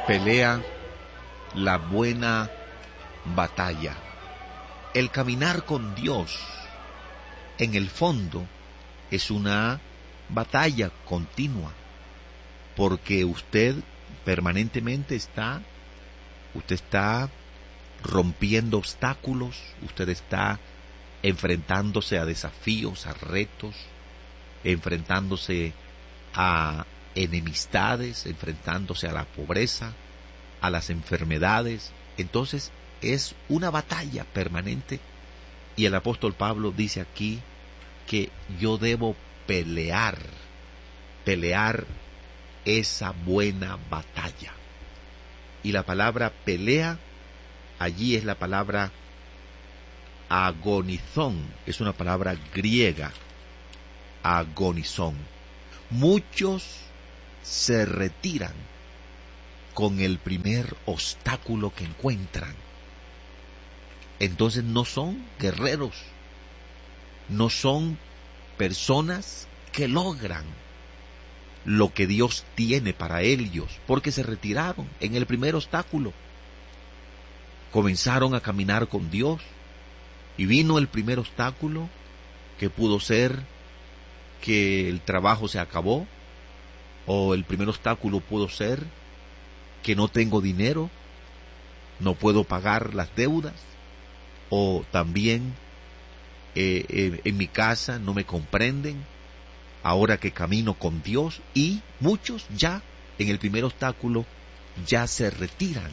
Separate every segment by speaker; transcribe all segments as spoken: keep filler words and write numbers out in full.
Speaker 1: pelea la buena batalla. El caminar con Dios, en el fondo, es una batalla continua, porque usted permanentemente está, usted está rompiendo obstáculos, usted está enfrentándose a desafíos, a retos, enfrentándose a enemistades, enfrentándose a la pobreza, a las enfermedades. Entonces es una batalla permanente, y el apóstol Pablo dice aquí que yo debo pelear, pelear esa buena batalla. Y la palabra pelea allí es la palabra agonizón, es una palabra griega, agonizón. Muchos se retiran con el primer obstáculo que encuentran. Entonces no son guerreros, no son personas que logran lo que Dios tiene para ellos, porque se retiraron en el primer obstáculo. Comenzaron a caminar con Dios y vino el primer obstáculo, que pudo ser que el trabajo se acabó, o el primer obstáculo pudo ser que no tengo dinero, no puedo pagar las deudas, o también eh, eh, en mi casa no me comprenden ahora que camino con Dios. Y muchos ya en el primer obstáculo ya se retiran,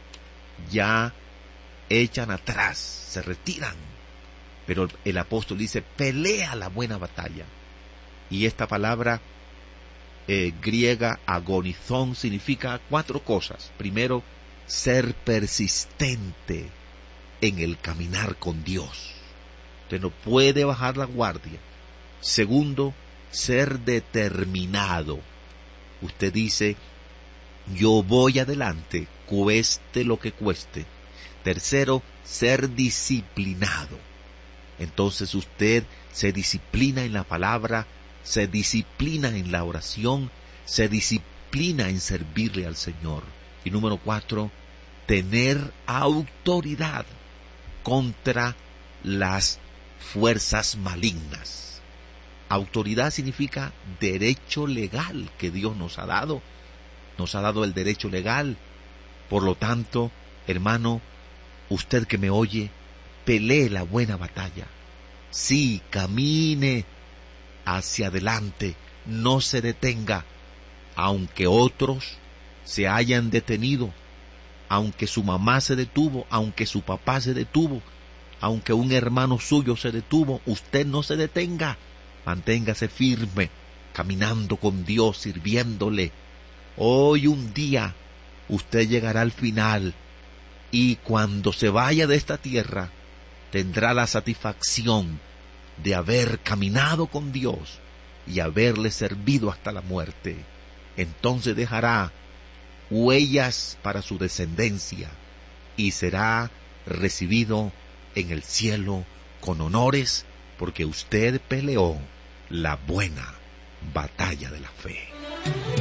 Speaker 1: ya echan atrás, se retiran. Pero el apóstol dice, pelea la buena batalla. Y esta palabra eh, griega agonizón significa cuatro cosas. Primero, ser persistente en el caminar con Dios. Usted no puede bajar la guardia. Segundo, ser determinado. Usted dice, yo voy adelante, cueste lo que cueste. Tercero, ser disciplinado. Entonces usted se disciplina en la palabra, se disciplina en la oración, se disciplina en servirle al Señor. Y número cuatro, tener autoridad contra las fuerzas malignas. Autoridad significa derecho legal que Dios nos ha dado. Nos ha dado el derecho legal. Por lo tanto, hermano, usted que me oye, pelee la buena batalla. Sí, camine hacia adelante, no se detenga, aunque otros se hayan detenido, aunque su mamá se detuvo, aunque su papá se detuvo, aunque un hermano suyo se detuvo, usted no se detenga, manténgase firme, caminando con Dios, sirviéndole. Hoy un día usted llegará al final, y cuando se vaya de esta tierra, tendrá la satisfacción de haber caminado con Dios y haberle servido hasta la muerte. Entonces dejará huellas para su descendencia y será recibido en el cielo con honores, porque usted peleó la buena batalla de la fe.